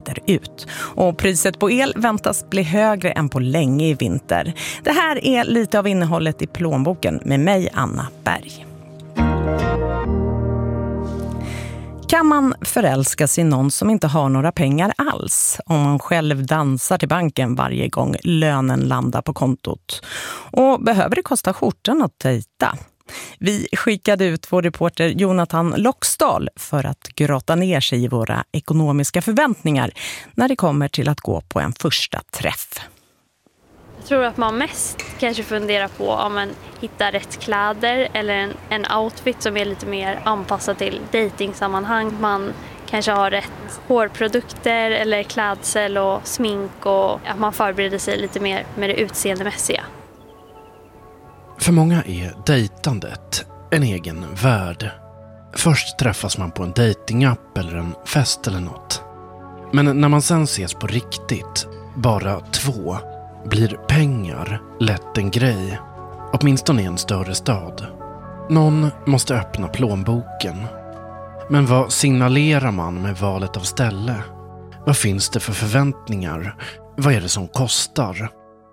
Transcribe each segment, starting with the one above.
väderut. Och priset på el väntas bli högre än på länge i vinter. Det här är lite av innehållet i plånboken med mig, Anna Berg. Kan man förälska sig i någon som inte har några pengar alls om man själv dansar till banken varje gång lönen landar på kontot? Och behöver det kosta skjortan att dejta? Vi skickade ut vår reporter Jonathan Loxdal för att grotta ner sig i våra ekonomiska förväntningar när det kommer till att gå på en första träff. Jag tror att man mest kanske funderar på om man hittar rätt kläder eller en outfit som är lite mer anpassad till datingsammanhang. Man kanske har rätt hårprodukter eller klädsel och smink och att man förbereder sig lite mer med det utseendemässiga. För många är dejtandet en egen värld. Först träffas man på en datingapp eller en fest eller något. Men när man sen ses på riktigt, bara två, blir pengar lätt en grej. Åtminstone i en större stad. Någon måste öppna plånboken. Men vad signalerar man med valet av ställe? Vad finns det för förväntningar? Vad är det som kostar?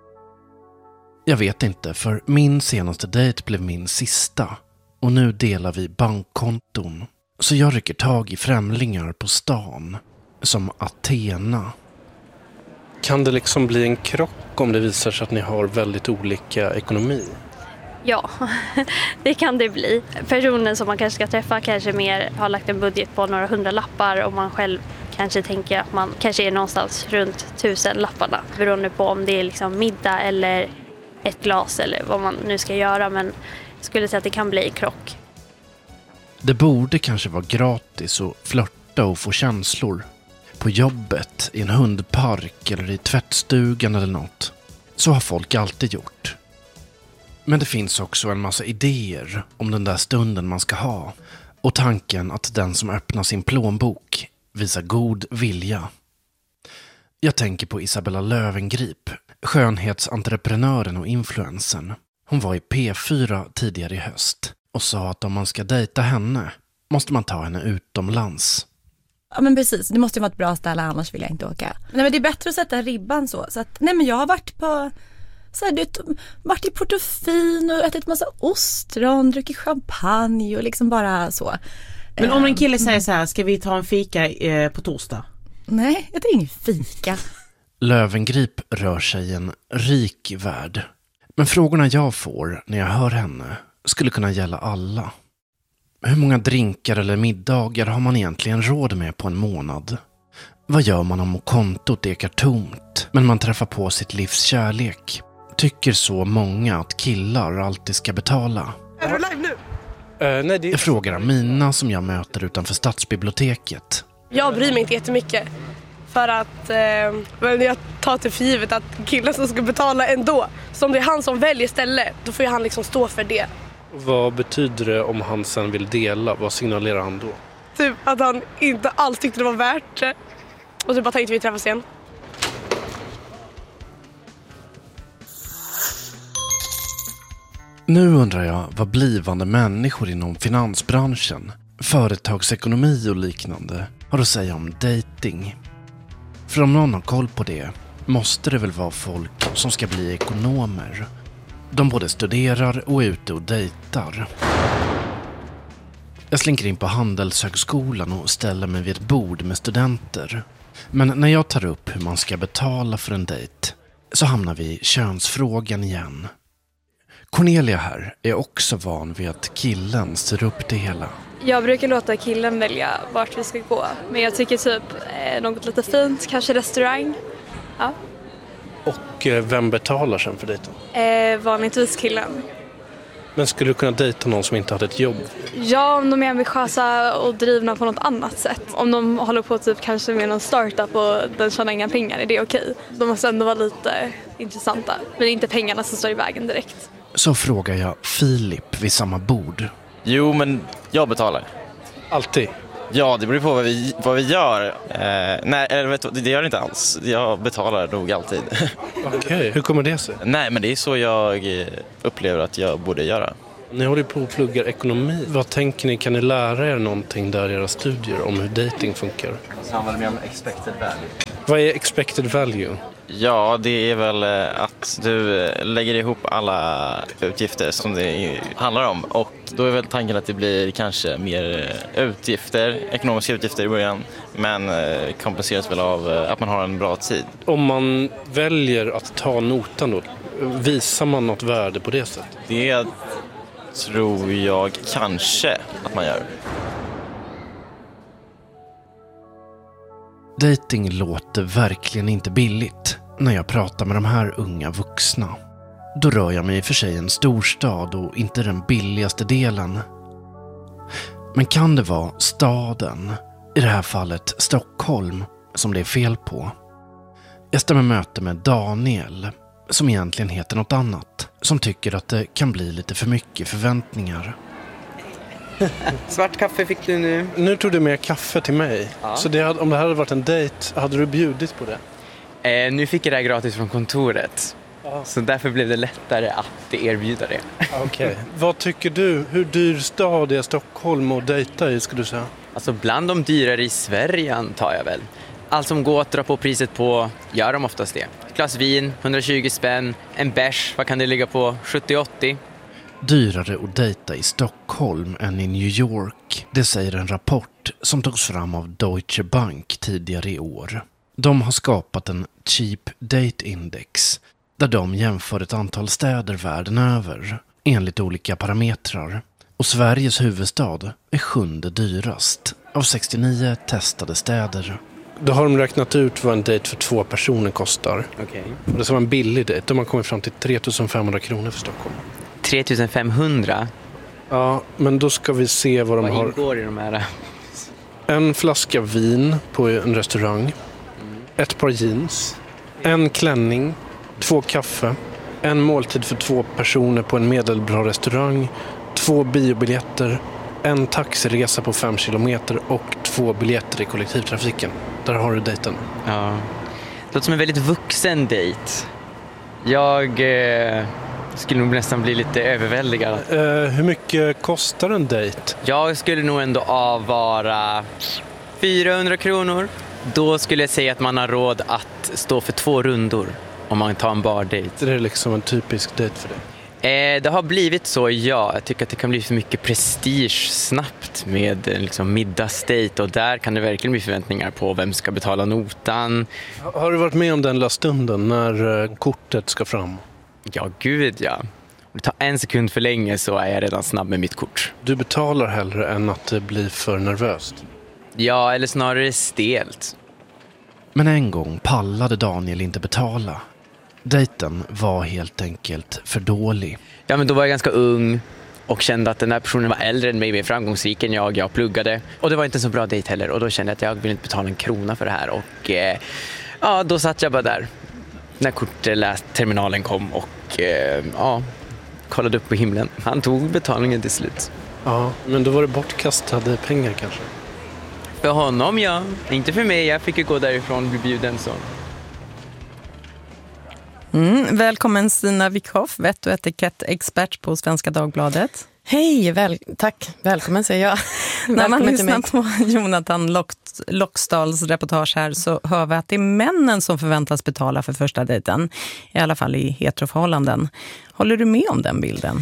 Jag vet inte, för min senaste dejt blev min sista. Och nu delar vi bankkonton. Så jag rycker tag i främlingar på stan. Som Athena. Kan det liksom bli en krock om det visar sig att ni har väldigt olika ekonomi? Ja, det kan det bli. Personen som man kanske ska träffa kanske mer har lagt en budget på några 100 lappar och man själv kanske tänker att man kanske är någonstans runt 1000 lapparna. Beroende på om det är liksom middag eller ett glas eller vad man nu ska göra, men jag skulle säga att det kan bli krock. Det borde kanske vara gratis att flirta och få känslor. På jobbet, i en hundpark eller i tvättstugan eller något. Så har folk alltid gjort. Men det finns också en massa idéer om den där stunden man ska ha. Och tanken att den som öppnar sin plånbok visar god vilja. Jag tänker på Isabella Löwengrip, skönhetsentreprenören och influensen. Hon var i P4 tidigare i höst och sa att om man ska dejta henne måste man ta henne utomlands. Ja, men precis, det måste ju vara ett bra ställe, annars vill jag inte åka. Nej, men det är bättre att sätta ribban så att, nej, men jag har varit på så här, varit i Portofino och ätit massa ostron, druckit champagne och liksom bara så. Men om en kille säger så här, ska vi ta en fika på torsdag? Nej, det är ingen fika. Löwengrip rör sig i en rik värld. Men frågorna jag får när jag hör henne skulle kunna gälla alla. Hur många drinkar eller middagar har man egentligen råd med på en månad? Vad gör man om kontot ekar tomt, men man träffar på sitt livs kärlek? Tycker så många att killar alltid ska betala? Är du live nu? Jag frågar Amina som jag möter utanför stadsbiblioteket. Jag bryr mig inte jättemycket. För att jag tar till för givet att killen som ska betala ändå. Så om det är han som väljer ställe, då får ju han liksom stå för det. Vad betyder det om han sen vill dela? Vad signalerar han då? Typ att han inte alls tyckte det var värt det. Och så bara tänkte vi träffas igen. Nu undrar jag vad blivande människor inom finansbranschen, företagsekonomi och liknande har att säga om dating. För om någon har koll på det måste det väl vara folk som ska bli ekonomer. De både studerar och är ute och dejtar. Jag slinker in på Handelshögskolan och ställer mig vid ett bord med studenter. Men när jag tar upp hur man ska betala för en dejt så hamnar vi i könsfrågan igen. Cornelia här är också van vid att killen styr upp det hela. Jag brukar låta killen välja vart vi ska gå. Men jag tycker typ något lite fint, kanske restaurang. Ja. Och vem betalar sen för dejten? Vanligtvis killen. Men skulle du kunna dejta någon som inte hade ett jobb? Ja, om de är ambitiösa och drivna på något annat sätt. Om de håller på typ kanske med någon startup och den tjänar inga pengar, är det okej? De måste ändå vara lite intressanta. Men det är inte pengarna som står i vägen direkt. Så frågar jag Filip vid samma bord. Jo, men jag betalar. Alltid? Ja, det beror på vad vi gör. Nej, eller vet du, det gör det inte alls. Jag betalar nog alltid. Okej, hur kommer det sig? Nej, men det är så jag upplever att jag borde göra. Ni håller på att plugga ekonomi. Vad tänker ni? Kan ni lära er någonting där i era studier om hur dating funkar? Så handlar det mer om expected value. Vad är expected value? Ja, det är väl att du lägger ihop alla utgifter som det handlar om. Och då är väl tanken att det blir kanske mer utgifter, ekonomiska utgifter i början. Men kompenseras väl av att man har en bra tid. Om man väljer att ta notan då, visar man något värde på det sättet? Det tror jag kanske att man gör. Dating låter verkligen inte billigt när jag pratar med de här unga vuxna. Då rör jag mig i för sig en storstad och inte den billigaste delen. Men kan det vara staden, i det här fallet Stockholm, som det är fel på? Jag stämmer möte med Daniel, som egentligen heter något annat, som tycker att det kan bli lite för mycket förväntningar. Svart kaffe fick du nu. Nu tog du med kaffe till mig. Ja. Så om det hade varit en dejt, hade du bjudit på det? Nu fick jag det här gratis från kontoret. Ja. Så därför blev det lättare att erbjuda det. Okej. Vad tycker du? Hur dyr stad är Stockholm att dejta i, skulle du säga? Alltså bland de dyrare i Sverige antar jag väl. Allt som går att dra på priset på gör de oftast det. Ett glas vin, 120 spänn. En bärs, vad kan det ligga på? 70-80. Dyrare att dejta i Stockholm än i New York. Det säger en rapport som togs fram av Deutsche Bank tidigare i år. De har skapat en Cheap Date Index där de jämför ett antal städer världen över enligt olika parametrar. Och Sveriges huvudstad är 7:e dyrast av 69 testade städer. Då har de räknat ut vad en dejt för 2 personer kostar. Okej. Det ska vara en billig dejt. De har kommit fram till 3 500 kronor för Stockholm. 3 500? Ja, men då ska vi se vad de har. Vad ingår i de här? En flaska vin på en restaurang. Ett par jeans. En klänning. 2 kaffe. En måltid för 2 personer på en medelbra restaurang. 2 biobiljetter. En taxiresa på 5 kilometer och 2 biljetter i kollektivtrafiken. Där har du dejten. Ja. Det låter som en väldigt vuxen dejt. Jag skulle nog nästan bli lite överväldigad. Hur mycket kostar en dejt? Jag skulle nog ändå avvara 400 kronor. Då skulle jag säga att man har råd att stå för 2 rundor om man tar en bardejt. Det är liksom en typisk dejt för dig? Det har blivit så, ja. Jag tycker att det kan bli för mycket prestige snabbt med liksom middagsdejt, och där kan det verkligen bli förväntningar på vem ska betala notan. Har du varit med om den stunden när kortet ska fram? Ja, gud ja. Om det tar 1 sekund för länge så är jag redan snabb med mitt kort. Du betalar hellre än att det blir för nervöst? Ja, eller snarare stelt. Men en gång pallade Daniel inte betala. Dejten var helt enkelt för dålig. Ja, men då var jag ganska ung och kände att den här personen var äldre än mig, mer framgångsrik än jag pluggade. Och det var inte en så bra dejt heller, och då kände jag att jag ville inte betala en krona för det här. Och ja, då satt jag bara där när kortterminalen kom och ja, kollade upp på himlen. Han tog betalningen till slut. Ja, men då var det bortkastade pengar kanske? För honom, ja. Inte för mig, jag fick ju gå därifrån och bli bjuden så. Välkommen Stina Wickhoff, vett- och etikettexpert på Svenska Dagbladet. Hej, tack. Välkommen säger jag. När man lyssnar på Jonathan Loxdals reportage här så hör vi att det är männen som förväntas betala för första dejten. I alla fall i heteroförhållanden. Håller du med om den bilden?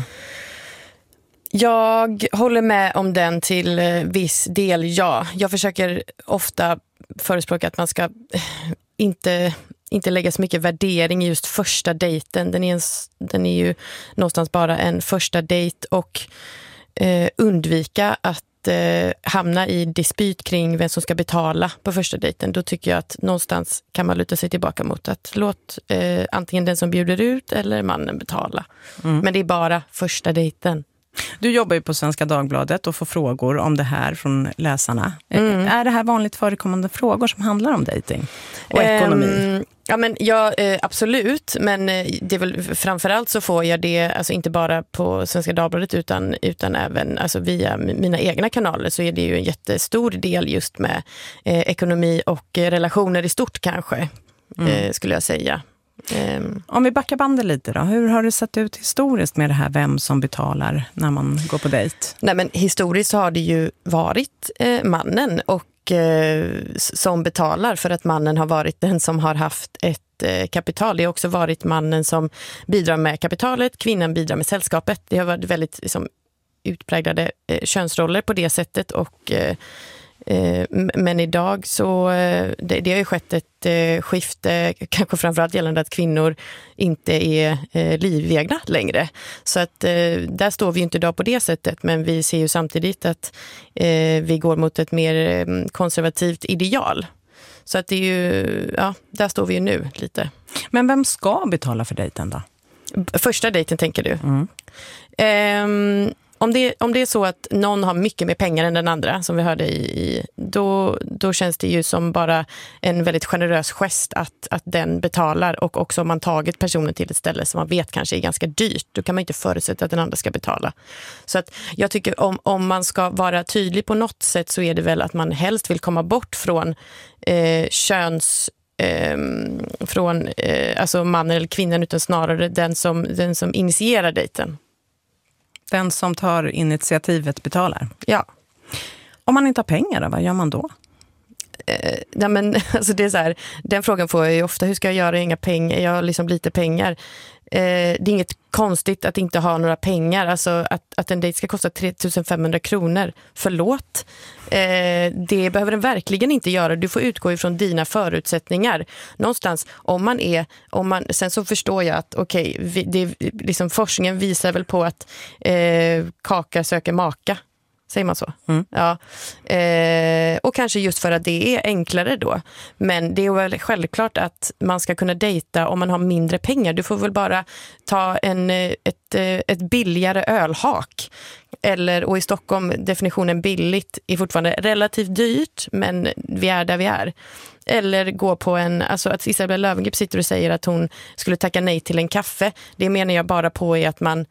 Jag håller med om den till viss del, ja. Jag försöker ofta förespråka att man ska inte lägga så mycket värdering i just första dejten. Den är ju någonstans bara en första dejt, och undvika att hamna i dispyt kring vem som ska betala på första dejten. Då tycker jag att någonstans kan man luta sig tillbaka mot att låt antingen den som bjuder ut eller mannen betala. Men det är bara första dejten. Du jobbar ju på Svenska Dagbladet och får frågor om det här från läsarna. Är det här vanligt förekommande frågor som handlar om dating och ekonomi? Ja, men absolut, men det är väl framförallt så får jag det, alltså inte bara på Svenska Dagbladet utan även alltså via mina egna kanaler, så är det ju en jättestor del just med ekonomi och relationer i stort kanske, skulle jag säga. Om vi backar bandet lite då, hur har det sett ut historiskt med det här vem som betalar när man går på dejt? Nej, men historiskt har det ju varit mannen och som betalar, för att mannen har varit den som har haft ett kapital. Det har också varit mannen som bidrar med kapitalet, kvinnan bidrar med sällskapet. Det har varit väldigt liksom, utpräglade könsroller på det sättet, och men idag så det har ju skett ett skifte, kanske framförallt gällande att kvinnor inte är livegna längre. Så att där står vi ju inte idag på det sättet, men vi ser ju samtidigt att vi går mot ett mer konservativt ideal. Så att det är ju, ja, där står vi ju nu lite. Men vem ska betala för dejten då? Första dejten tänker du? Om det är så att någon har mycket mer pengar än den andra, som vi hörde då känns det ju som bara en väldigt generös gest att den betalar, och också om man tagit personen till ett ställe som man vet kanske är ganska dyrt, då kan man inte förutsätta att den andra ska betala. Så att jag tycker om man ska vara tydlig på något sätt, så är det väl att man helst vill komma bort från alltså mannen eller kvinnan, utan snarare den som initierar dejten. Den som tar initiativet betalar? Ja. Om man inte har pengar då, vad gör man då? Ja, men, alltså det är så här, den frågan får jag ju ofta. Hur ska jag göra? Inga pengar. Jag har liksom lite pengar. Det är inget konstigt att inte ha några pengar. Alltså att en dejt ska kosta 3 500 kronor. Förlåt. Det behöver den verkligen inte göra. Du får utgå ifrån dina förutsättningar. Någonstans, sen så förstår jag att liksom forskningen visar väl på att kaka söker maka. Säger man så? Ja. Och kanske just för att det är enklare då. Men det är väl självklart att man ska kunna dejta om man har mindre pengar. Du får väl bara ta ett billigare ölhak. Och i Stockholm, definitionen billigt är fortfarande relativt dyrt, men vi är där vi är. Eller gå på alltså att Isabella Löwengrip sitter och säger att hon skulle tacka nej till en kaffe. Det menar jag bara på är att man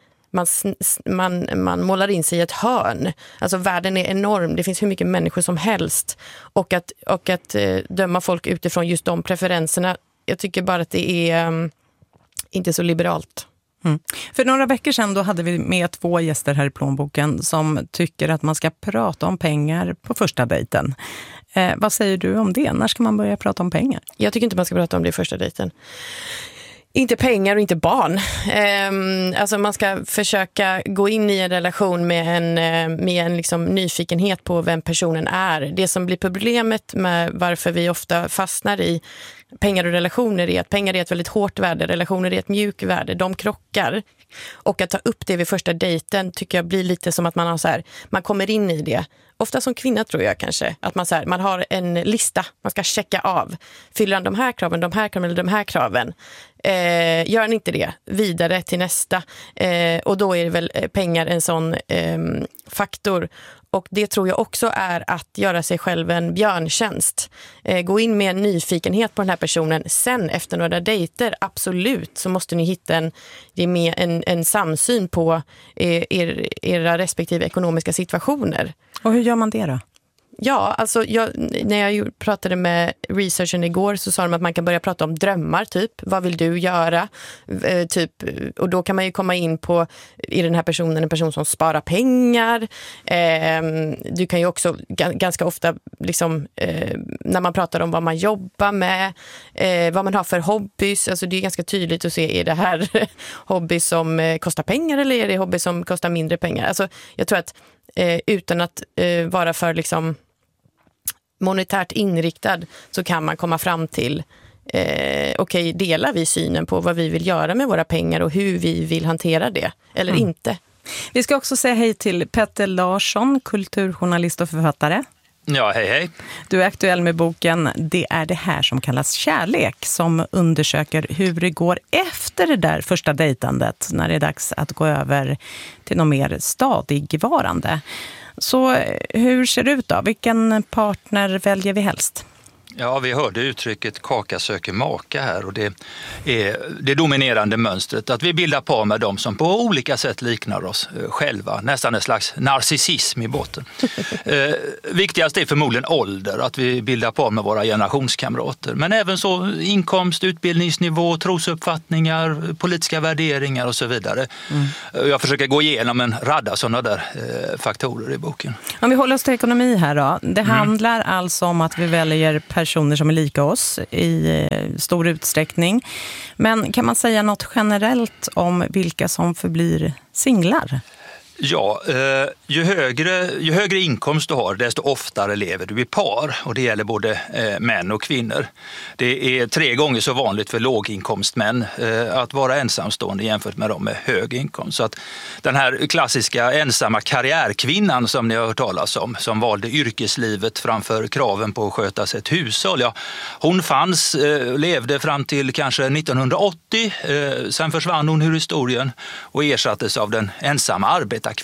målar in sig i ett hörn. Alltså världen är enorm. Det finns hur mycket människor som helst. Och att döma folk utifrån just de preferenserna, jag tycker bara att det är inte så liberalt. För några veckor sedan då hade vi med 2 gäster här i Plånboken som tycker att man ska prata om pengar på första dejten. Vad säger du om det? När ska man börja prata om pengar? Jag tycker inte man ska prata om det i första dejten. Inte pengar och inte barn. Alltså man ska försöka gå in i en relation med en liksom nyfikenhet på vem personen är. Det som blir problemet med varför vi ofta fastnar i pengar och relationer är att pengar är ett väldigt hårt värde, relationer är ett mjukt värde, de krockar. Och att ta upp det vid första dejten tycker jag blir lite som att man har så här, man kommer in i det. Ofta som kvinna tror jag kanske, att man har en lista, man ska checka av. Fyller han de här kraven eller de här kraven? Gör han inte det, vidare till nästa. Och då är det väl pengar en sån faktor. Och det tror jag också är att göra sig själv en björntjänst. Gå in med en nyfikenhet på den här personen. Sen efter några dejter, absolut, så måste ni hitta en samsyn på era respektive ekonomiska situationer. Och hur gör man det då? Ja, alltså när jag pratade med researchen igår så sa de att man kan börja prata om drömmar, typ. Vad vill du göra? Typ, och då kan man ju komma in på, i den här personen en person som sparar pengar. Du kan ju också ganska ofta liksom, när man pratar om vad man jobbar med, vad man har för hobbys, alltså det är ganska tydligt att se, är det här hobby som kostar pengar eller är det hobby som kostar mindre pengar? Alltså jag tror att utan att vara för liksom monetärt inriktad så kan man komma fram till delar vi synen på vad vi vill göra med våra pengar och hur vi vill hantera det eller inte. Vi ska också säga hej till Petter Larsson, kulturjournalist och författare. Ja, hej. Du är aktuell med boken Det är det här som kallas kärlek, som undersöker hur det går efter det där första dejtandet när det är dags att gå över till något mer stadigvarande. Så hur ser det ut då? Vilken partner väljer vi helst? Ja, vi hörde uttrycket kaka söker maka här och det är det dominerande mönstret att vi bildar par med dem som på olika sätt liknar oss själva. Nästan en slags narcissism i botten. Viktigast är förmodligen ålder, att vi bildar par med våra generationskamrater. Men även så inkomst, utbildningsnivå, trosuppfattningar, politiska värderingar och så vidare. Jag försöker gå igenom en radda sådana där faktorer i boken. Om vi håller oss till ekonomi här då. Det handlar alltså om att vi väljer personer som är lika oss i stor utsträckning. Men kan man säga något generellt om vilka som förblir singlar? Ja, ju högre inkomst du har, desto oftare lever du i par. Och det gäller både män och kvinnor. Det är 3 gånger så vanligt för låginkomstmän att vara ensamstående jämfört med dem med hög inkomst. Så att den här klassiska ensamma karriärkvinnan som ni har hört talas om, som valde yrkeslivet framför kraven på att sköta sig ett hushåll. Ja, hon levde fram till kanske 1980. Sen försvann hon ur historien och ersattes av den ensamma arbetarkvinnan.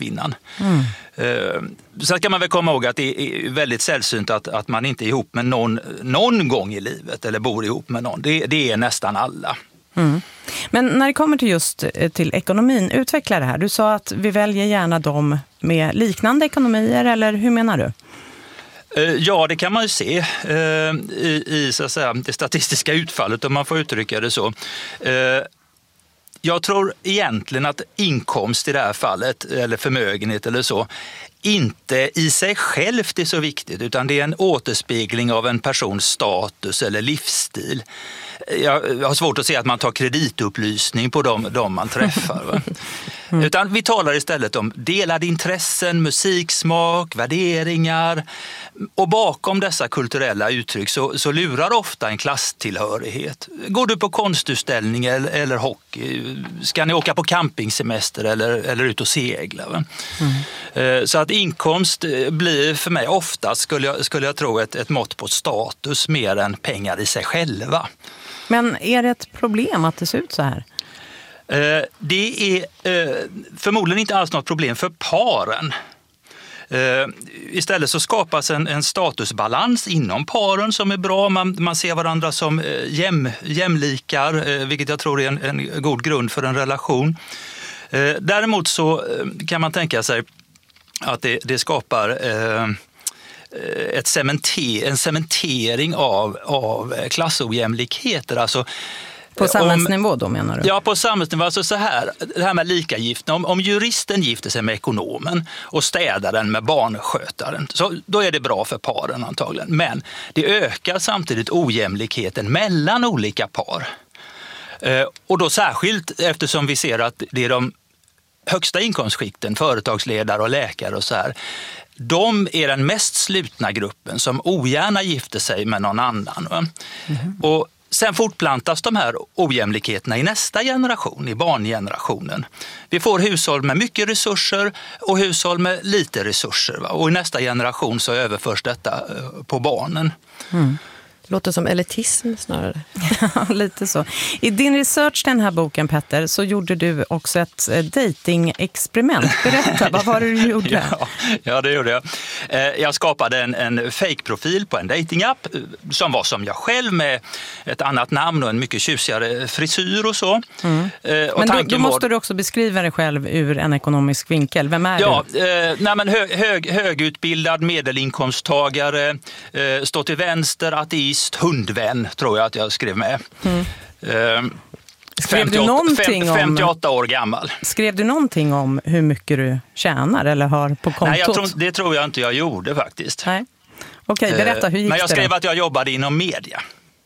Så kan man väl komma ihåg att det är väldigt sällsynt att man inte är ihop med någon gång i livet eller bor ihop med någon. Det är nästan alla. Men när det kommer till ekonomin, utveckla det här. Du sa att vi väljer gärna dem med liknande ekonomier, eller hur menar du? Ja, det kan man ju se i så att säga, det statistiska utfallet, om man får uttrycka det så. Jag tror egentligen att inkomst i det här fallet, eller förmögenhet eller så, inte i sig självt är så viktigt, utan det är en återspegling av en persons status eller livsstil. Jag har svårt att se att man tar kreditupplysning på de man träffar. Va? Utan vi talar istället om delade intressen, musiksmak, värderingar. Och bakom dessa kulturella uttryck så lurar ofta en klasstillhörighet. Går du på konstutställning eller hockey? Ska ni åka på campingsemester eller ut och segla? Va? Så att inkomst blir för mig oftast, skulle jag tro, ett mått på status mer än pengar i sig själva. Men är det ett problem att det ser ut så här? Det är förmodligen inte alls något problem för paren. Istället så skapas en statusbalans inom paren som är bra. Man ser varandra som jämlikar, vilket jag tror är en god grund för en relation. Däremot så kan man tänka sig att det skapar en cementering av klassojämlikheter. Alltså, på samhällsnivå då menar du? Ja, på samhällsnivå. Alltså så här, det här med likagiften. Om juristen gifter sig med ekonomen och städaren med barnskötaren, så då är det bra för paren antagligen. Men det ökar samtidigt ojämlikheten mellan olika par. Och då särskilt eftersom vi ser att det är de högsta inkomstskikten, företagsledare och läkare och så här, de är den mest slutna gruppen som ogärna gifter sig med någon annan. Och sen fortplantas de här ojämlikheterna i nästa generation, i barngenerationen. Vi får hushåll med mycket resurser och hushåll med lite resurser. Va? Och i nästa generation så överförs detta på barnen. Låter som elitism snarare. Ja, lite så. I din research den här boken, Petter, så gjorde du också ett dating-experiment. Berätta, vad var det du gjorde? Ja, det gjorde jag. Jag skapade en fake-profil på en datingapp som var som jag själv, med ett annat namn och en mycket tjusigare frisyr och så. Och men då måste du också beskriva dig själv ur en ekonomisk vinkel. Vem är du? Högutbildad medelinkomsttagare, står till vänster, ateist, hundvän tror jag att jag skrev med. Skrev du någonting 58 år gammal. Skrev du någonting om hur mycket du tjänar eller har på kontot? Nej, det tror jag inte jag gjorde faktiskt. Nej. Okej, berätta, hur gick det? Men jag skrev att jag jobbade inom media.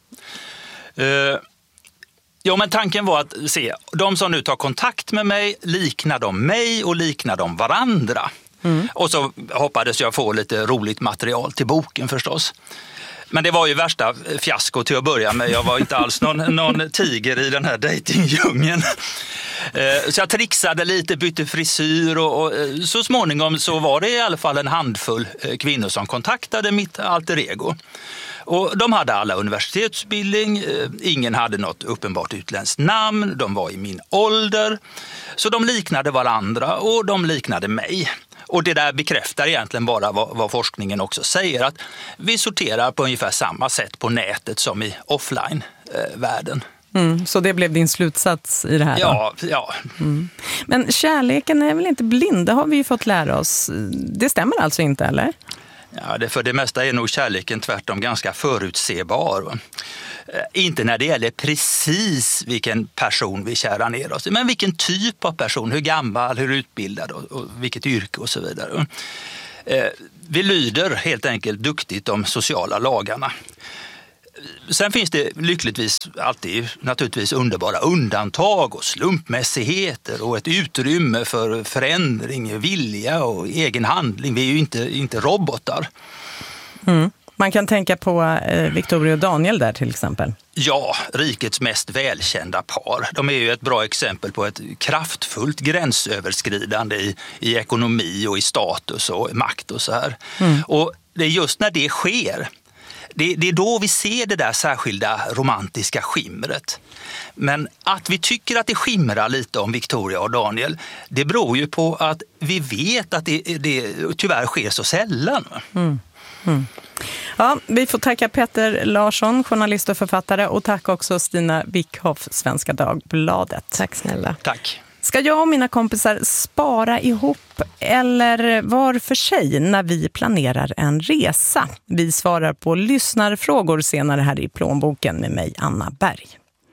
Men tanken var att se, de som nu tar kontakt med mig, liknar de mig och liknar de varandra? Och så hoppades jag få lite roligt material till boken förstås. Men det var ju värsta fiasko till att börja med. Jag var inte alls någon tiger i den här dejtingdjungeln. Så jag trixade lite, bytte frisyr och så småningom så var det i alla fall en handfull kvinnor som kontaktade mitt alter ego. Och de hade alla universitetsutbildning, ingen hade något uppenbart utländskt namn, de var i min ålder. Så de liknade varandra och de liknade mig. Och det där bekräftar egentligen bara vad forskningen också säger, att vi sorterar på ungefär samma sätt på nätet som i offline-världen. Så det blev din slutsats i det här då? Ja. Men kärleken är väl inte blind, det har vi ju fått lära oss. Det stämmer alltså inte, eller? Ja, för det mesta är nog kärleken tvärtom ganska förutsebar. Inte när det gäller precis vilken person vi kärar ner oss, men vilken typ av person, hur gammal, hur utbildad och vilket yrke och så vidare. Vi lyder helt enkelt duktigt de sociala lagarna. Sen finns det lyckligtvis alltid naturligtvis underbara undantag och slumpmässigheter och ett utrymme för förändring, vilja och egen handling. Vi är ju inte robotar. Man kan tänka på Victoria och Daniel där till exempel. Ja, rikets mest välkända par. De är ju ett bra exempel på ett kraftfullt gränsöverskridande i ekonomi och i status och makt och så här. Och det är just när det sker, det är då vi ser det där särskilda romantiska skimret. Men att vi tycker att det skimrar lite om Victoria och Daniel, det beror ju på att vi vet att det tyvärr sker så sällan. Ja, vi får tacka Peter Larsson, journalist och författare, och tack också Stina Wickhoff, Svenska Dagbladet. Tack snälla. Tack. Ska jag och mina kompisar spara ihop eller var för sig när vi planerar en resa? Vi svarar på lyssnarfrågor senare här i Plånboken med mig, Anna Berg.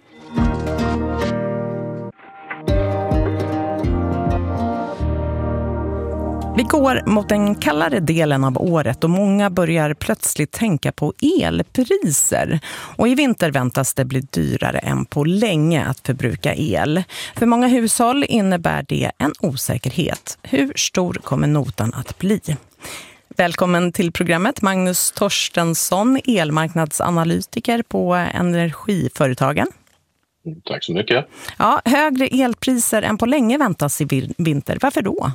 Vi går mot den kallare delen av året och många börjar plötsligt tänka på elpriser. Och i vinter väntas det bli dyrare än på länge att förbruka el. För många hushåll innebär det en osäkerhet. Hur stor kommer notan att bli? Välkommen till programmet Magnus Torstensson, elmarknadsanalytiker på Energiföretagen. Tack så mycket. Ja, högre elpriser än på länge väntas i vinter. Varför då?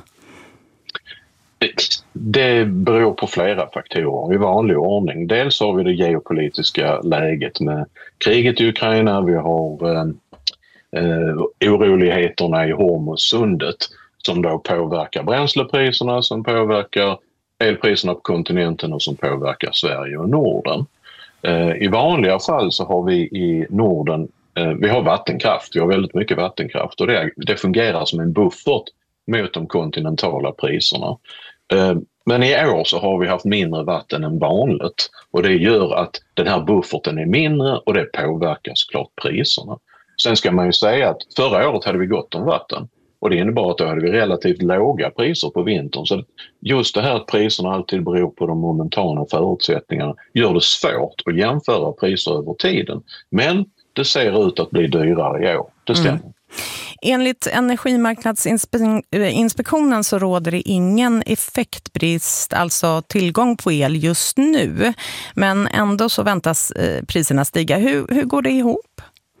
Det beror på flera faktorer i vanlig ordning. Dels har vi det geopolitiska läget med kriget i Ukraina. Vi har oroligheterna i Hormuzsundet som då påverkar bränslepriserna, som påverkar elpriserna på kontinenten och som påverkar Sverige och Norden. I vanliga fall så har vi i Norden, vi har vattenkraft. Vi har väldigt mycket vattenkraft och det fungerar som en buffert mot de kontinentala priserna. Men i år så har vi haft mindre vatten än vanligt och det gör att den här bufferten är mindre och det påverkar såklart priserna. Sen ska man ju säga att förra året hade vi gott om vatten och det innebar att då hade vi relativt låga priser på vintern. Så just det här att priserna alltid beror på de momentana förutsättningarna gör det svårt att jämföra priser över tiden. Men det ser ut att bli dyrare i år, det stämmer. Enligt Energimarknadsinspektionen så råder det ingen effektbrist, alltså tillgång på el just nu. Men ändå så väntas priserna stiga. Hur går det ihop?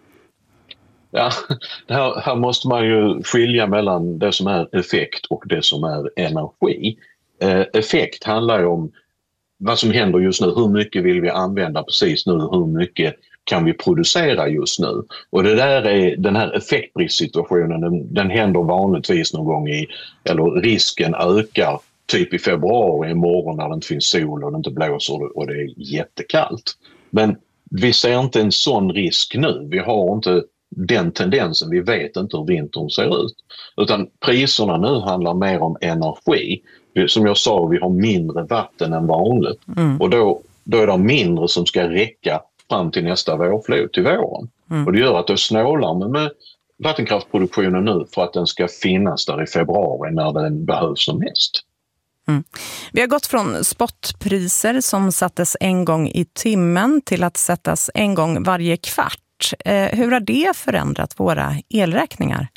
Ja, här måste man ju skilja mellan det som är effekt och det som är energi. Effekt handlar ju om vad som händer just nu. Hur mycket vill vi använda precis nu? Hur mycket kan vi producera just nu? Och den här effektbristsituationen, den händer vanligtvis någon gång eller risken ökar typ i februari, imorgon när det inte finns sol och det inte blåser och det är jättekallt. Men vi ser inte en sån risk nu. Vi har inte den tendensen, vi vet inte hur vintern ser ut. Utan priserna nu handlar mer om energi. Som jag sa, vi har mindre vatten än vanligt. Och då är det mindre som ska räcka fram till nästa vårflod till våren. Och det gör att det snålar med vattenkraftproduktionen nu för att den ska finnas där i februari när den behövs som mest. Vi har gått från spotpriser som sattes en gång i timmen till att sättas en gång varje kvart. Hur har det förändrat våra elräkningar?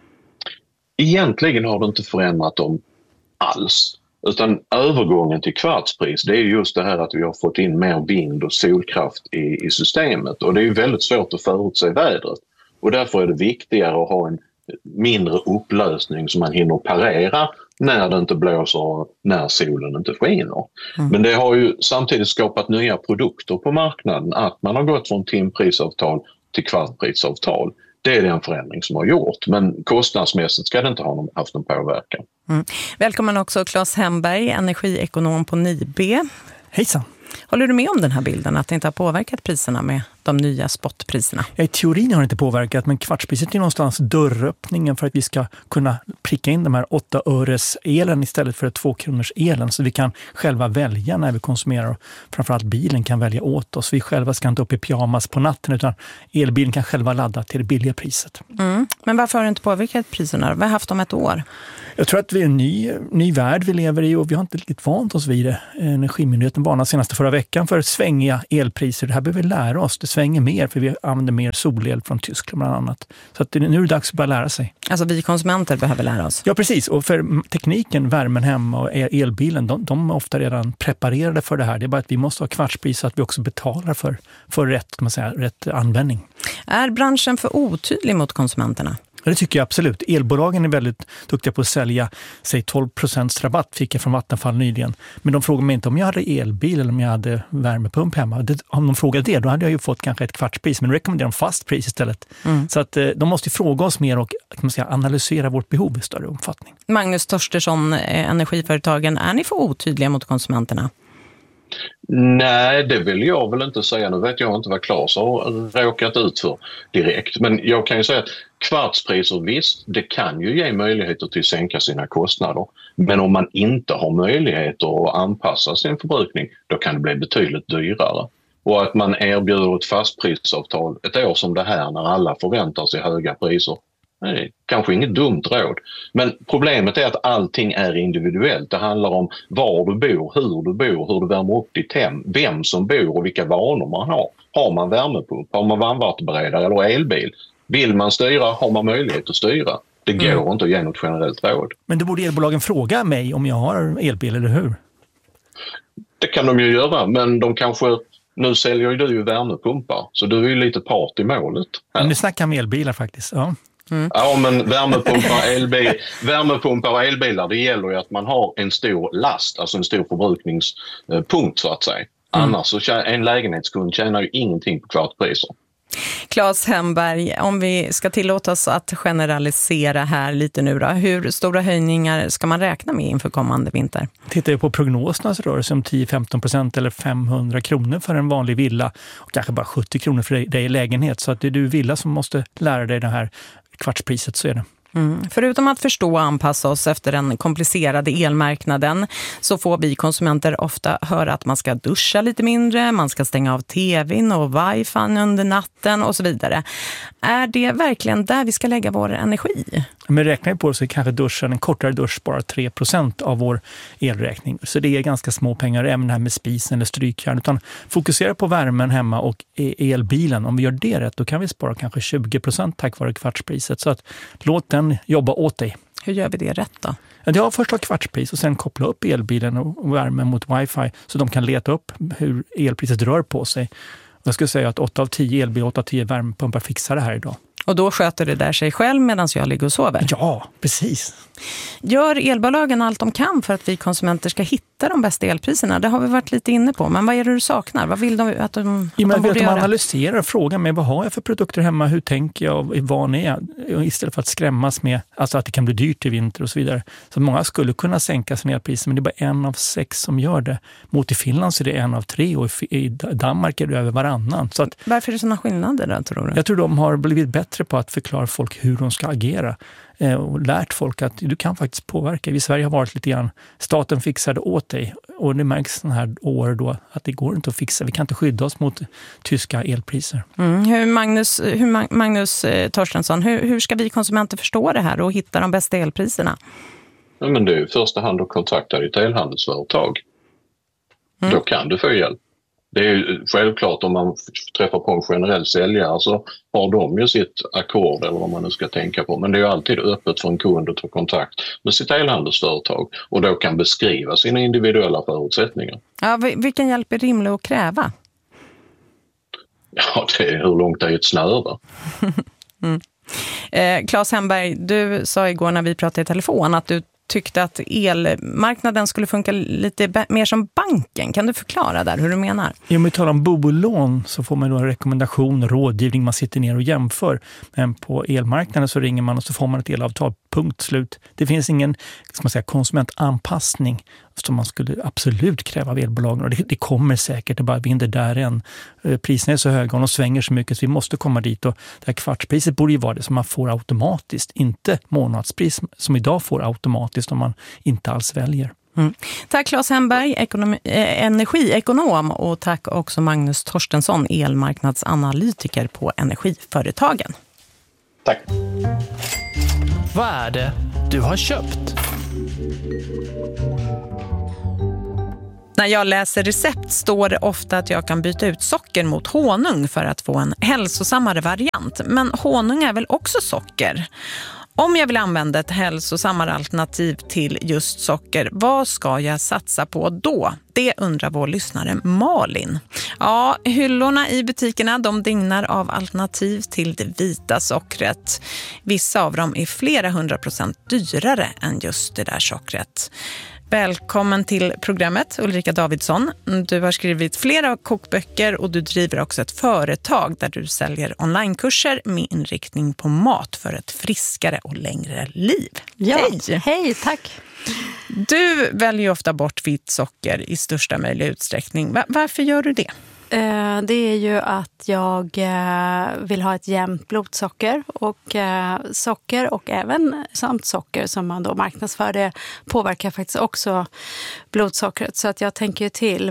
Egentligen har det inte förändrat dem alls. Utan övergången till kvartspris, det är just det här att vi har fått in mer vind- och solkraft i systemet. Och det är ju väldigt svårt att förutse vädret. Och därför är det viktigare att ha en mindre upplösning som man hinner parera när det inte blåser och när solen inte skiner. Men det har ju samtidigt skapat nya produkter på marknaden. Att man har gått från timprisavtal till kvartprisavtal. Det är den förändring som har gjort. Men kostnadsmässigt ska det inte ha haft någon påverkan. Välkommen också Claes Hemberg, energiekonom på Nibe. Hejsan. Håller du med om den här bilden att det inte har påverkat priserna med de nya spotpriserna? I teorin har det inte påverkat, men kvartspriset är någonstans dörröppningen för att vi ska kunna pricka in de här 8 öres elen istället för 2 kronors elen, så vi kan själva välja när vi konsumerar, och framförallt bilen kan välja åt oss. Vi själva ska inte upp i pyjamas på natten, utan elbilen kan själva ladda till det billiga priset. Men varför har det inte påverkat priserna? Vi har haft dem ett år. Jag tror att vi är en ny värld vi lever i, och vi har inte riktigt vant oss vid det. Energimyndigheten varnade senast förra veckan för svängiga elpriser. Det här behöver vi lära oss. Det svänger mer för vi använder mer solel från Tyskland bland annat. Så att nu är det dags att börja lära sig. Alltså vi konsumenter behöver lära oss. Ja, precis. Och för tekniken, värmen hemma och elbilen, de är ofta redan preparerade för det här. Det är bara att vi måste ha kvartspris så att vi också betalar för rätt användning. Är branschen för otydlig mot konsumenterna? Det tycker jag absolut. Elbolagen är väldigt duktiga på att sälja, säg 12% rabatt fick jag från Vattenfall nyligen. Men de frågade mig inte om jag hade elbil eller om jag hade värmepump hemma. Om de frågade det, då hade jag ju fått kanske ett kvartspris. Men de rekommenderar fast pris istället. Så att de måste fråga oss mer och analysera vårt behov i större omfattning. Magnus Torstensson, energiföretagen, är ni för otydliga mot konsumenterna? Nej, det vill jag väl inte säga. Nu vet jag inte vad Claes har råkat ut för direkt. Men jag kan ju säga att kvartspriser, visst, det kan ju ge möjligheter till att sänka sina kostnader. Men om man inte har möjligheter att anpassa sin förbrukning, då kan det bli betydligt dyrare. Och att man erbjuder ett fastprisavtal ett år som det här när alla förväntar sig höga priser, nej, kanske inget dumt råd. Men problemet är att allting är individuellt. Det handlar om var du bor, hur du värmer upp ditt hem, vem som bor och vilka vanor man har. Har man värmepump, har man varmvattenberedare eller elbil? Vill man styra, har man möjlighet att styra. Det går inte att ge något generellt råd. Men då borde elbolagen fråga mig om jag har elbil, eller hur? Det kan de ju göra, men de kanske... Nu säljer ju du värmepumpar, så du är ju lite part i målet. Men nu snackar jag om elbilar faktiskt, ja. Ja, men värmepumpar och elbilar, det gäller ju att man har en stor last, alltså en stor förbrukningspunkt så att säga. Annars så en lägenhetskund tjänar ju ingenting på kvartpriser. Claes Hemberg, om vi ska tillåta oss att generalisera här lite nu då, hur stora höjningar ska man räkna med inför kommande vinter? Tittar vi på prognoserna så rör det sig om 10-15% eller 500 kronor för en vanlig villa och kanske bara 70 kronor för dig i lägenhet. Så att det är du villa som måste lära dig det här kvartspriset, så är det. Förutom att förstå och anpassa oss efter den komplicerade elmarknaden så får vi konsumenter ofta höra att man ska duscha lite mindre, man ska stänga av tvn och wifi under natten och så vidare. Är det verkligen där vi ska lägga vår energi? Men räknar vi på så kanske duschen, en kortare dusch bara 3% av vår elräkning. Så det är ganska små pengar, även här med spisen eller strykjärn. Utan fokusera på värmen hemma och elbilen. Om vi gör det rätt, då kan vi spara kanske 20% tack vare kvartspriset. Så att låt den jobba åt dig. Hur gör vi det rätt då? Ja, först ha kvartspris och sen koppla upp elbilen och värmen mot wifi så de kan leta upp hur elpriset rör på sig. Jag skulle säga att 8 av 10 elbilar, 8 av 10 värmepumpar fixar det här idag. Och då sköter det där sig själv medan jag ligger och sover? Ja, precis. Gör elbolagen allt de kan för att vi konsumenter ska hitta de bästa elpriserna? Det har vi varit lite inne på. Men vad är det du saknar? Vad vill de att de borde göra? Analyserar och frågar mig vad har jag för produkter hemma? Hur tänker jag? Vad är jag? Istället för att skrämmas med alltså att det kan bli dyrt i vinter och så vidare. Så många skulle kunna sänka sina elpriser, men det är bara 1 av 6 som gör det. Mot i Finland så är det 1 av 3 och i Danmark är det över varannan. Så att, varför är det sådana skillnader då, tror du? Jag tror de har blivit bättre på att förklara folk hur de ska agera och lärt folk att du kan faktiskt påverka. Vi i Sverige har varit lite grann, staten fixade åt dig och det märks den här år då att det går inte att fixa. Vi kan inte skydda oss mot tyska elpriser. Magnus Torstensson, hur ska vi konsumenter förstå det här och hitta de bästa elpriserna? Ja, men det är i första hand att kontakta ditt elhandelsföretag. Då kan du få hjälp. Det är ju självklart om man träffar på en generell säljare så har de ju sitt ackord eller vad man nu ska tänka på. Men det är ju alltid öppet för en kund att ta kontakt med sitt elhandelsföretag och då kan beskriva sina individuella förutsättningar. Ja, vilken hjälp är rimlig att kräva? Ja, det är hur långt är ett snöre. Claes Hemberg, du sa igår när vi pratade i telefon att du tyckte att elmarknaden skulle funka lite mer som banken. Kan du förklara där hur du menar? Om vi talar om bolån så får man då en rekommendation, rådgivning, man sitter ner och jämför. Men på elmarknaden så ringer man och så får man ett elavtal, punkt slut. Det finns ingen konsumentanpassning som man skulle absolut kräva av elbolagen. Och det kommer säkert, det bara vinner där än. Priserna är så höga och de svänger så mycket så vi måste komma dit. Och det här kvartspriset borde ju vara det som man får automatiskt, inte månadspris som idag får automatiskt om man inte alls väljer. Mm. Tack Claes Hemberg, energiekonom, och tack också Magnus Torstensson, elmarknadsanalytiker på Energiföretagen. Tack. Vad är det du har köpt? När jag läser recept står det ofta att jag kan byta ut socker mot honung för att få en hälsosammare variant. Men honung är väl också socker? Om jag vill använda ett hälsosammare alternativ till just socker, vad ska jag satsa på då? Det undrar vår lyssnare Malin. Ja, hyllorna i butikerna de dignar av alternativ till det vita sockret. Vissa av dem är flera 100% dyrare än just det där sockret. Välkommen till programmet, Ulrika Davidsson. Du har skrivit flera kokböcker och du driver också ett företag där du säljer onlinekurser med inriktning på mat för ett friskare och längre liv. Ja, hej! Hej, tack! Du väljer ofta bort vitt socker i största möjliga utsträckning. Varför gör du det? Det är ju att jag vill ha ett jämnt blodsocker och socker och även samt socker som man då marknadsför, det påverkar faktiskt också blodsockret. Så att jag tänker ju till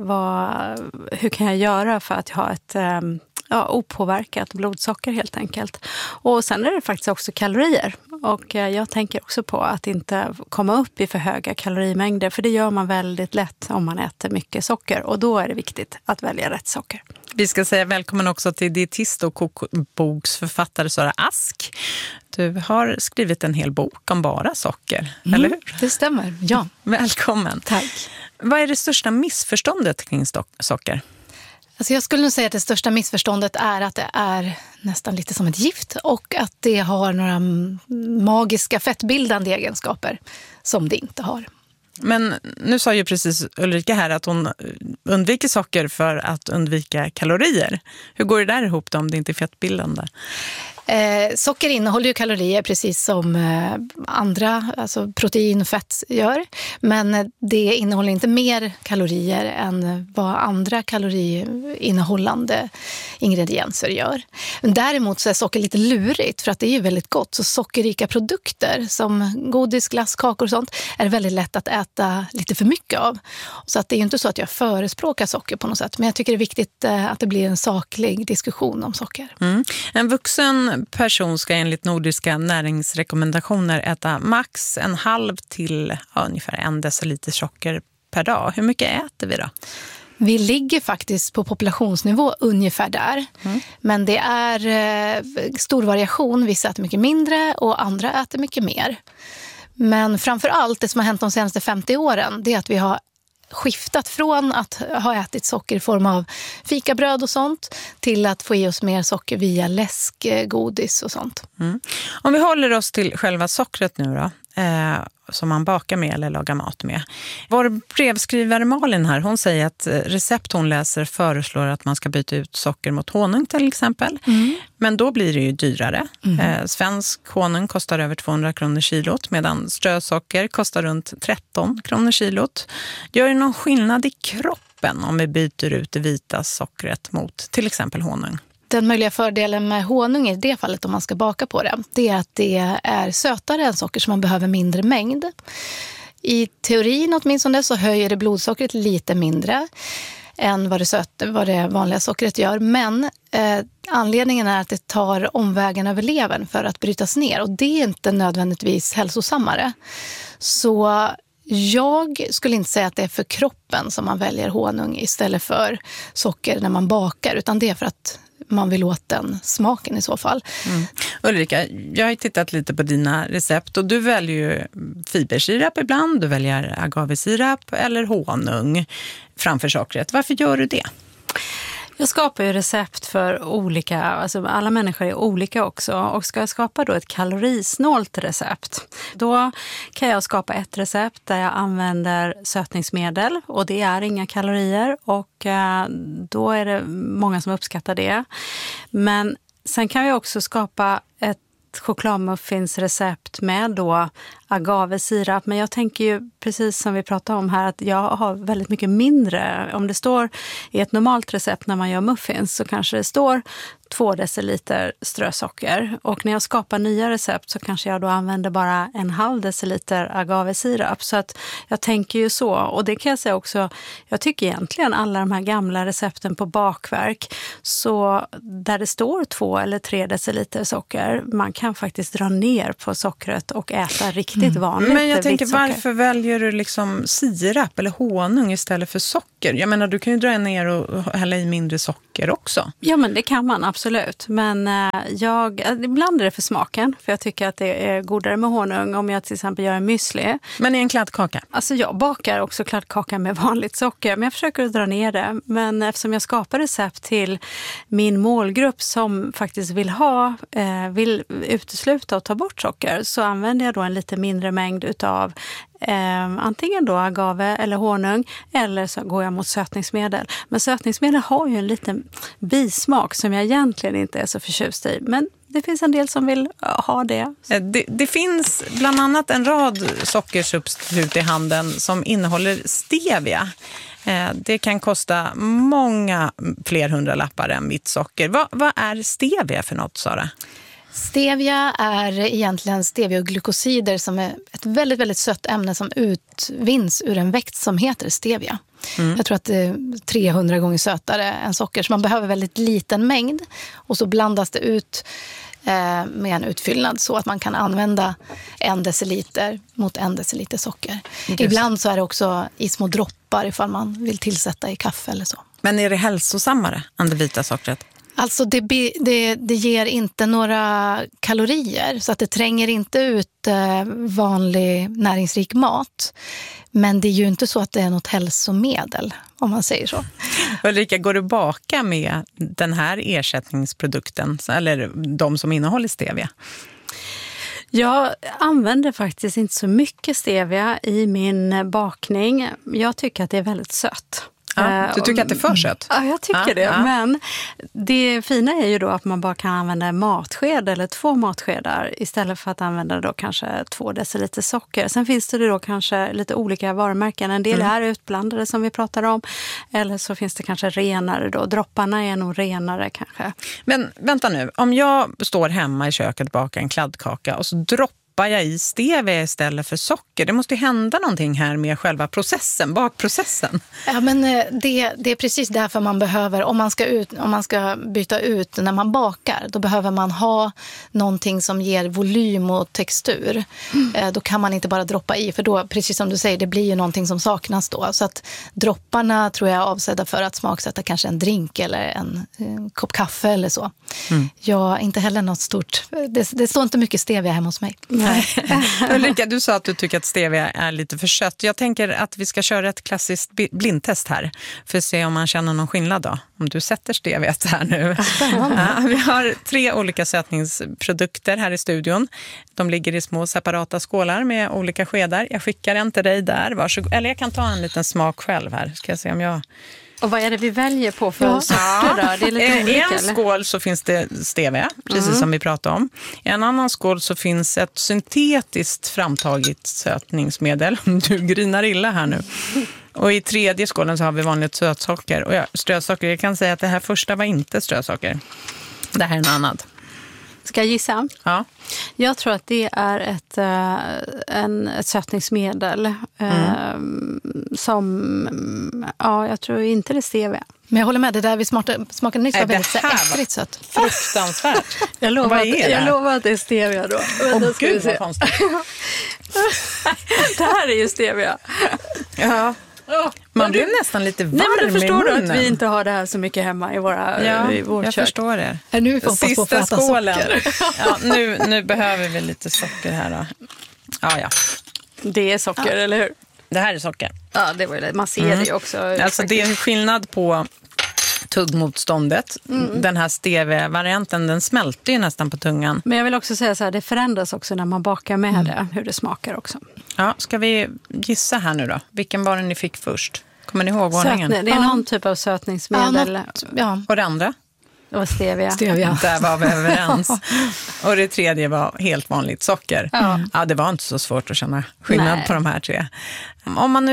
hur kan jag göra för att jag har ett opåverkat blodsocker helt enkelt. Och sen är det faktiskt också kalorier. Och jag tänker också på att inte komma upp i för höga kalorimängder, för det gör man väldigt lätt om man äter mycket socker. Och då är det viktigt att välja rätt socker. Vi ska säga välkommen också till dietist och kokboksförfattare Sara Ask. Du har skrivit en hel bok om bara socker, eller hur? Det stämmer, ja. Välkommen. Tack. Vad är det största missförståndet kring socker? Alltså jag skulle nog säga att det största missförståndet är att det är nästan lite som ett gift och att det har några magiska fettbildande egenskaper som det inte har. Men nu sa ju precis Ulrika här att hon undviker socker för att undvika kalorier. Hur går det där ihop då om det inte är fettbildande? Socker innehåller ju kalorier precis som andra, alltså protein och fett gör. Men det innehåller inte mer kalorier än vad andra kaloriinnehållande ingredienser gör. Däremot så är socker lite lurigt för att det är ju väldigt gott. Så sockerrika produkter som godis, glass, kakor och sånt är väldigt lätt att äta lite för mycket av. Så att det är ju inte så att jag förespråkar socker på något sätt. Men jag tycker det är viktigt att det blir en saklig diskussion om socker. Mm. En vuxen person ska enligt nordiska näringsrekommendationer äta max 1/2 till ungefär 1 deciliter socker per dag. Hur mycket äter vi då? Vi ligger faktiskt på populationsnivå ungefär där. Men det är stor variation. Vissa äter mycket mindre och andra äter mycket mer. Men framför allt det som har hänt de senaste 50 åren, det är att vi har skiftat från att ha ätit socker i form av fikabröd och sånt till att få i oss mer socker via läsk, godis och sånt. Mm. Om vi håller oss till själva sockret nu då, som man bakar med eller lagar mat med. Vår brevskrivare Malin här, hon säger att recept hon läser föreslår att man ska byta ut socker mot honung till exempel. Men då blir det ju dyrare. Svensk honung kostar över 200 kronor kilot medan strösocker kostar runt 13 kronor kilot. Gör det någon skillnad i kroppen om vi byter ut det vita sockret mot till exempel honung? Den möjliga fördelen med honung i det fallet om man ska baka på det är att det är sötare än socker så man behöver mindre mängd. I teorin åtminstone så höjer det blodsockret lite mindre än vad det vanliga sockret gör. Men anledningen är att det tar omvägen över levern för att brytas ner och det är inte nödvändigtvis hälsosammare. Så jag skulle inte säga att det är för kroppen som man väljer honung istället för socker när man bakar, utan det är för att man vill åt den smaken i så fall. Ulrika, jag har tittat lite på dina recept och du väljer ju fibersirap ibland, du väljer agavesirap eller honung framför sockret. Varför gör du det? Jag skapar ju recept för olika, alltså alla människor är olika också, och ska jag skapa då ett kalorisnålt recept, då kan jag skapa ett recept där jag använder sötningsmedel och det är inga kalorier, och då är det många som uppskattar det. Men sen kan jag också skapa ett chokladmuffinsrecept med då agavesirap, men jag tänker ju precis som vi pratade om här att jag har väldigt mycket mindre. Om det står i ett normalt recept när man gör muffins så kanske det står 2 deciliter strösocker, och när jag skapar nya recept så kanske jag då använder bara 1/2 deciliter agavesirap. Så att jag tänker ju så, och det kan jag säga också, jag tycker egentligen alla de här gamla recepten på bakverk, så där det står 2 eller 3 deciliter socker, man kan faktiskt dra ner på sockret och äta riktigt vanligt. Men jag tänker, varför väljer du liksom sirap eller honung istället för socker? Jag menar, du kan ju dra ner och hälla i mindre socker också. Ja, men det kan man absolut. Men ibland är det för smaken, för jag tycker att det är godare med honung om jag till exempel gör en müsli. Men i en kladdkaka? Alltså jag bakar också kladdkaka med vanligt socker, men jag försöker att dra ner det. Men eftersom jag skapar recept till min målgrupp som faktiskt vill utesluta och ta bort socker, så använder jag då en lite mindre mängd utav antingen då agave eller honung, eller så går jag mot sötningsmedel. Men sötningsmedel har ju en liten bismak som jag egentligen inte är så förtjust i. Men det finns en del som vill ha det. Det finns bland annat en rad sockersubstitut i handeln som innehåller stevia. Det kan kosta många fler hundralappar än mitt socker. Vad är stevia för något, Sara? Stevia är egentligen stevioglykosider som är ett väldigt, väldigt sött ämne som utvinns ur en växt som heter stevia. Jag tror att det är 300 gånger sötare än socker, så man behöver väldigt liten mängd, och så blandas det ut med en utfyllnad så att man kan använda 1 deciliter mot 1 deciliter socker. Ibland så är det också i små droppar ifall man vill tillsätta i kaffe eller så. Men är det hälsosammare än det vita sockret? Alltså det ger inte några kalorier, så att det tränger inte ut vanlig näringsrik mat. Men det är ju inte så att det är något hälsomedel, om man säger så. Ulrika, går du baka med den här ersättningsprodukten, eller de som innehåller stevia? Jag använder faktiskt inte så mycket stevia i min bakning. Jag tycker att det är väldigt sött. Ja, du tycker att det är för sött? Ja, jag tycker det. Ja. Men det fina är ju då att man bara kan använda en matsked eller 2 matskedar istället för att använda då kanske 2 deciliter socker. Sen finns det då kanske lite olika varumärken. En del är utblandade som vi pratar om. Eller så finns det kanske renare då. Dropparna är nog renare kanske. Men vänta nu, om jag står hemma i köket och bakar en kladdkaka och så droppar jag i stevia istället för socker. Det måste ju hända någonting här med själva processen, bakprocessen. Ja, men det är precis därför man behöver, om man ska byta ut när man bakar, då behöver man ha någonting som ger volym och textur. Då kan man inte bara droppa i, för då, precis som du säger, det blir ju någonting som saknas då. Så att dropparna tror jag är avsedda för att smaksätta kanske en drink eller en kopp kaffe eller så. Jag inte heller något stort, det står inte mycket stevia hemma hos mig. Ulrika, du sa att du tycker att stevia är lite för sött. Jag tänker att vi ska köra ett klassiskt blindtest här för att se om man känner någon skillnad då. Om du sätter steviat här nu. Ja, vi har 3 olika sötningsprodukter här i studion. De ligger i små separata skålar med olika skedar. Jag skickar en till dig där. Varsågod. Eller jag kan ta en liten smak själv här. Ska jag se om jag... Och vad är det vi väljer på för socker då? Det är lite olika, I en skål så finns det stevia, precis som vi pratade om. I en annan skål så finns ett syntetiskt framtaget sötningsmedel. Du grinar illa här nu. Och i 3:e skålen så har vi vanligt sötsocker. Och strösocker, jag kan säga att det här första var inte strösocker. Det här är en annan. Ska jag gissa? Ja. Jag tror att det är ett sötningsmedel som, jag tror inte det är stevia. Men jag håller med, det där vi smakade nyss var väldigt äckligt sött. Fruktansvärt. Jag lovar att det är stevia då. Gud vad konstigt. Det här är ju stevia. Ja. Man blir nästan lite varm i munnen. Men förstår du att vi inte har det här så mycket hemma i vårt jag kök? Förstår det. Nu får vi på att äta socker. Ja, nu behöver vi lite socker här då. Ja. Det är socker, eller hur? Det här är socker. Ja, det var det. Man ser det ju också. Alltså det är skillnad på tuggmotståndet. Den här stevia-varianten, den smälter ju nästan på tungan. Men jag vill också säga så här, det förändras också när man bakar med det, hur det smakar också. Ja, ska vi gissa här nu då? Vilken var det ni fick först? Kommer ni ihåg ordningen? Det är någon typ av sötningsmedel. Och det andra? Och stevia. Där var vi överens. Och det tredje var helt vanligt socker. Ja, det var inte så svårt att känna skillnad på de här tre. Om man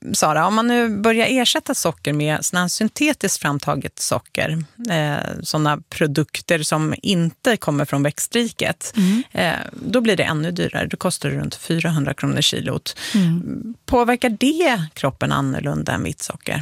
nu börjar ersätta socker med såna syntetiskt framtaget socker, sådana produkter som inte kommer från växtriket, då blir det ännu dyrare. Då kostar det runt 400 kronor kilot. Påverkar det kroppen annorlunda än vitt socker?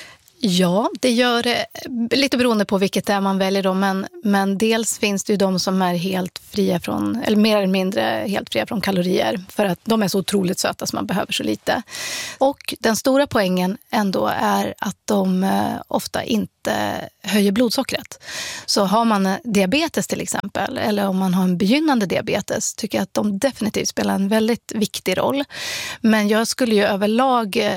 Ja, det gör det lite beroende på vilket det är man väljer då, men dels finns det ju de som är helt fria från, eller mer eller mindre helt fria från kalorier, för att de är så otroligt söta så man behöver så lite. Och den stora poängen ändå är att de ofta inte höjer blodsockret. Så har man diabetes till exempel, eller om man har en begynnande diabetes, tycker jag att de definitivt spelar en väldigt viktig roll. Men jag skulle ju överlag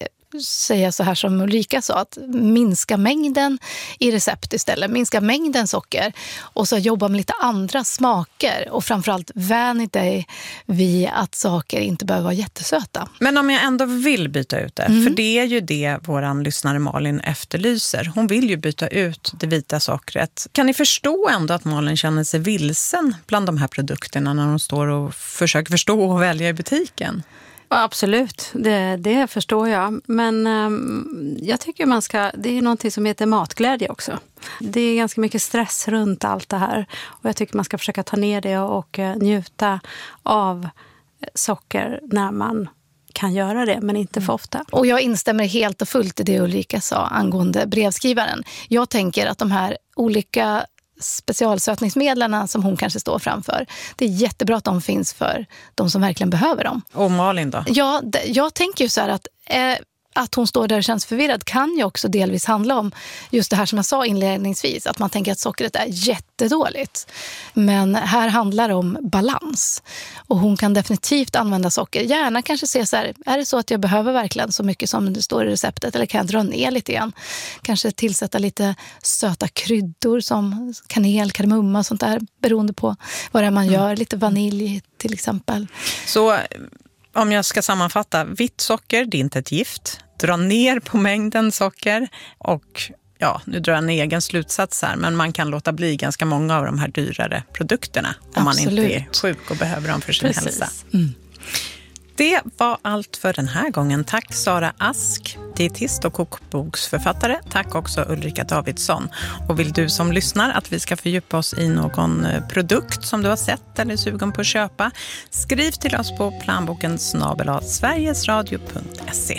säga så här som Ulrika sa, att minska mängden i recept istället, minska mängden socker och så jobba med lite andra smaker och framförallt vänj dig vid att saker inte behöver vara jättesöta. Men om jag ändå vill byta ut det, för det är ju det våran lyssnare Malin efterlyser. Hon vill ju byta ut det vita sockret. Kan ni förstå ändå att Malin känner sig vilsen bland de här produkterna när hon står och försöker förstå och välja i butiken? Absolut, det förstår jag. Men jag tycker det är någonting som heter matglädje också. Det är ganska mycket stress runt allt det här. Och jag tycker man ska försöka ta ner det och njuta av socker när man kan göra det, men inte för ofta. Och jag instämmer helt och fullt i det Ulrika sa angående brevskrivaren. Jag tänker att de här olika specialsötningsmedlen som hon kanske står framför, det är jättebra att de finns för de som verkligen behöver dem. Och Malin då? Ja, jag tänker ju så här att hon står där och känns förvirrad kan ju också delvis handla om just det här som jag sa inledningsvis, att man tänker att sockret är jättedåligt. Men här handlar det om balans. Och hon kan definitivt använda socker. Gärna kanske se så här, är det så att jag behöver verkligen så mycket som det står i receptet, eller kan jag dra ner lite grann? Kanske tillsätta lite söta kryddor som kanel, kardemumma och sånt där, beroende på vad det är man gör. Lite vanilj till exempel. Så om jag ska sammanfatta, vitt socker, det är inte ett gift. Dra ner på mängden socker och nu drar jag en egen slutsats här, men man kan låta bli ganska många av de här dyrare produkterna om man inte är sjuk och behöver dem för sin hälsa. Det var allt för den här gången. Tack Sara Ask, dietist och kokboksförfattare. Tack också Ulrika Davidsson. Och vill du som lyssnar att vi ska fördjupa oss i någon produkt som du har sett eller är sugen på att köpa, skriv till oss på planboken@sverigesradio.se.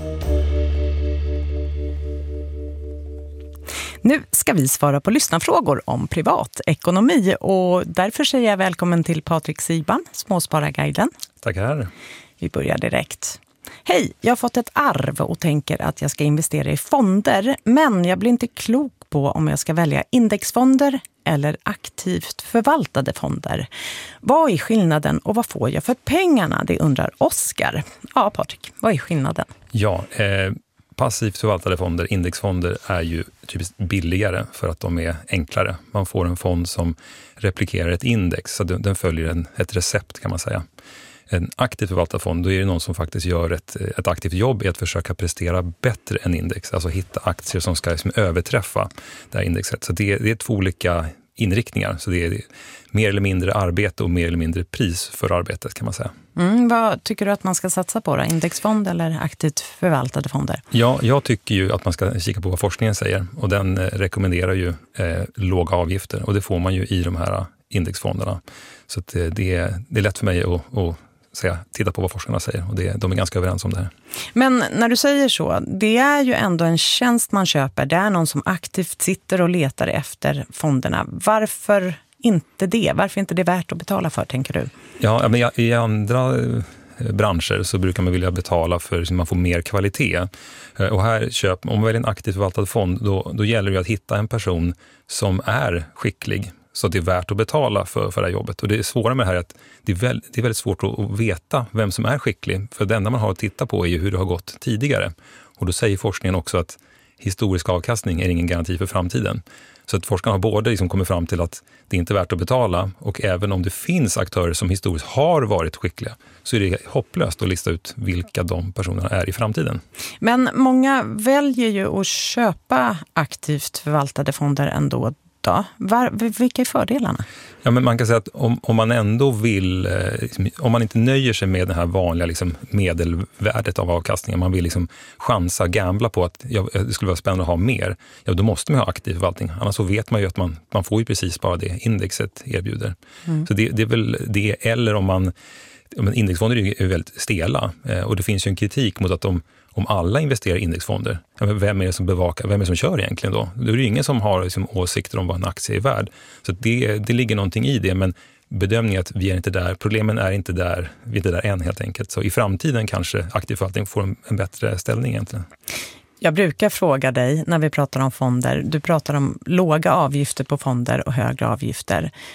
Nu ska vi svara på lyssnarfrågor om privatekonomi och därför säger jag välkommen till Patrik Siban, Småspararguiden. Tackar. Vi börjar direkt. Hej, jag har fått ett arv och tänker att jag ska investera i fonder, men jag blir inte klok på om jag ska välja indexfonder eller aktivt förvaltade fonder. Vad är skillnaden och vad får jag för pengarna? Det undrar Oskar. Ja, Patrik, vad är skillnaden? Ja, passivt förvaltade fonder, indexfonder, är ju typiskt billigare för att de är enklare. Man får en fond som replikerar ett index, så den följer ett recept kan man säga. En aktivt förvaltad fond, då är det någon som faktiskt gör ett aktivt jobb i att försöka prestera bättre än index. Alltså hitta aktier som ska överträffa det här indexet. Så det är två olika inriktningar. Så det är mer eller mindre arbete och mer eller mindre pris för arbetet kan man säga. Vad tycker du att man ska satsa på då? Indexfond eller aktivt förvaltade fonder? Ja, jag tycker ju att man ska kika på vad forskningen säger. Och den rekommenderar ju låga avgifter. Och det får man ju i de här indexfonderna. Så att det är lätt för mig att titta på vad forskarna säger. Och de är ganska överens om det här. Men när du säger så, det är ju ändå en tjänst man köper. Det är någon som aktivt sitter och letar efter fonderna. Varför inte det? Varför inte det värt att betala för, tänker du? Ja, men i andra branscher så brukar man vilja betala för att man får mer kvalitet. Och här om man väljer en aktivt förvaltad fond, då gäller det att hitta en person som är skicklig. Så det är värt att betala för det här jobbet. Och det är svåra med det här är att det är väldigt svårt att veta vem som är skicklig. För det enda man har att titta på är ju hur det har gått tidigare. Och då säger forskningen också att historisk avkastning är ingen garanti för framtiden. Så att forskarna har både liksom kommit fram till att det inte är värt att betala, och även om det finns aktörer som historiskt har varit skickliga så är det hopplöst att lista ut vilka de personerna är i framtiden. Men många väljer ju att köpa aktivt förvaltade fonder ändå. Vilka är fördelarna? Ja, men man kan säga att om man ändå vill, om man inte nöjer sig med det här vanliga liksom medelvärdet av avkastningen, man vill liksom chansa, gambla på att det skulle vara spännande att ha mer, ja, då måste man ha aktiv förvaltning. Annars så vet man ju att man får ju precis bara det indexet erbjuder. Så det är väl det, eller om indexfonder är väldigt stela, och det finns ju en kritik mot att om alla investerar i indexfonder, vem är det som bevakar, vem är det som kör egentligen då? Det är ju ingen som har liksom åsikter om vad en aktie är värd. Så det ligger någonting i det, men bedömningen att vi är inte där, problemen är inte där, vi är inte där än helt enkelt. Så i framtiden kanske aktiv förvaltning får en bättre ställning egentligen. Jag brukar fråga dig när vi pratar om fonder, du pratar om låga avgifter på fonder och högre avgifter.